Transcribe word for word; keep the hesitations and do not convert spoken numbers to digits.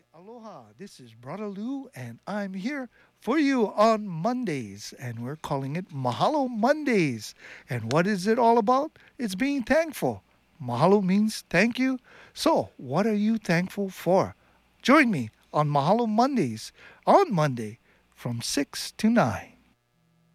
Aloha. This is Brother Lou, and I'm here for you on Mondays, and we're calling it Mahalo Mondays. And what is it all about? It's being thankful. Mahalo means thank you. So, what are you thankful for? Join me on Mahalo Mondays on Monday from six to nine.